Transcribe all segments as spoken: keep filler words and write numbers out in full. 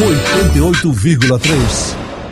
oitenta e oito vírgula três.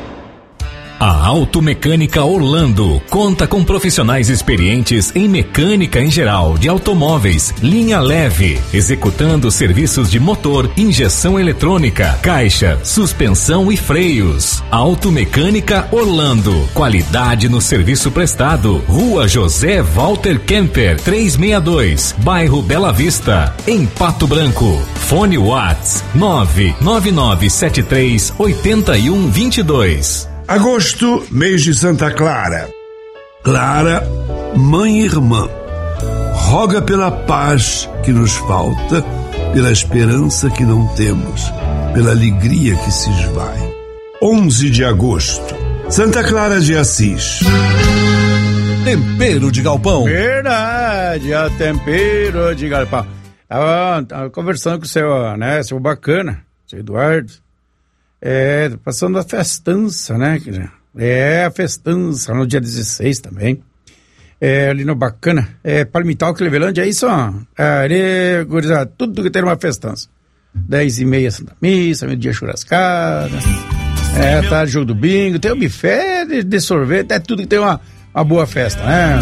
A Automecânica Orlando conta com profissionais experientes em mecânica em geral de automóveis, linha leve, executando serviços de motor, injeção eletrônica, caixa, suspensão e freios. Automecânica Orlando, qualidade no serviço prestado. Rua José Walter Kemper, trezentos e sessenta e dois, bairro Bela Vista, em Pato Branco. Fone Whats nove nove nove sete três oito um dois dois. Agosto, mês de Santa Clara. Clara, mãe e irmã, roga pela paz que nos falta, pela esperança que não temos, pela alegria que se esvai. onze de agosto, Santa Clara de Assis. Tempero de galpão. Verdade, a tempero de galpão. Tava, tava conversando com o seu, né, seu bacana, seu Eduardo. É, passando a festança, né? É, a festança no dia dezesseis também. É, ali no Bacana. É, Palmital, Clevelândia, é isso, ó. É, gurizada, tudo que tem uma festança. Dez e meia Santa Missa, meio-dia churrascada. É, tarde jogo do bingo. Tem o buffet de, de sorvete, é tudo que tem uma, uma boa festa, né?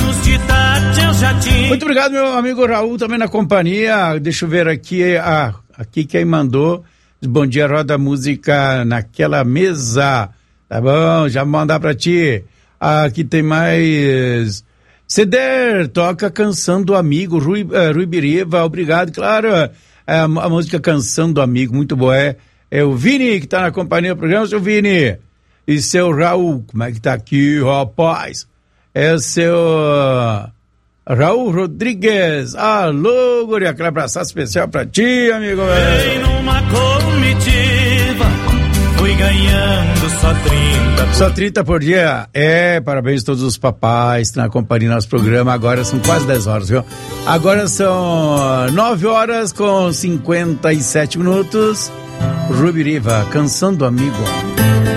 Muito obrigado, meu amigo Raul, também na companhia. Deixa eu ver aqui, ah, aqui quem mandou. Bom dia, roda música naquela mesa. Tá bom, já vou mandar pra ti. Aqui tem mais. Ceder, toca Canção do Amigo, Rui, uh, Rui Biriva, obrigado. Claro, é, a, a música Canção do Amigo, muito boa. É, é o Vini que tá na companhia do programa, seu Vini. E seu Raul, como é que tá aqui, rapaz? É o seu uh, Raul Rodrigues. Alô, guri, aquele abraço especial pra ti, amigo. Ei, numa comitiva, fui ganhando só trinta por... Só trinta por dia. É, parabéns a todos os papais que na companhia do nosso programa. Agora são quase dez horas, viu? Agora são nove horas com cinquenta e sete minutos. Rubiriva, Canção do Amigo.